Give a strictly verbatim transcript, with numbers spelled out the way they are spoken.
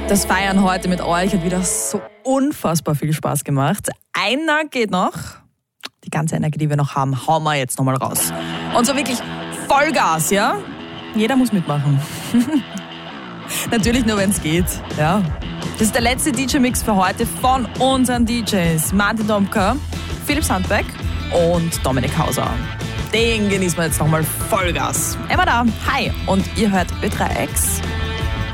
Das Feiern heute mit euch hat wieder so unfassbar viel Spaß gemacht. Einer geht noch. Die ganze Energie, die wir noch haben, hauen wir jetzt nochmal raus. Und so wirklich Vollgas, ja? Jeder muss mitmachen. Natürlich nur, wenn es geht, ja. Das ist der letzte D J-Mix für heute von unseren D Js. Martin Domka, Philipp Sandbeck und Dominik Hauser. Den genießen wir jetzt nochmal Vollgas. Immer da, hi, und ihr hört Ö drei X.